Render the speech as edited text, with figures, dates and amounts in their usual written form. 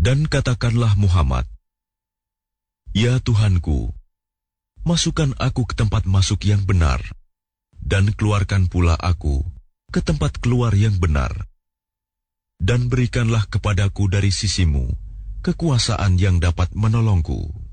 Dan katakanlah Muhammad, Ya Tuhanku, masukkan aku ke tempat masuk yang benar, dan keluarkan pula aku ke tempat keluar yang benar. Dan berikanlah kepadaku dari sisimu kekuasaan yang dapat menolongku.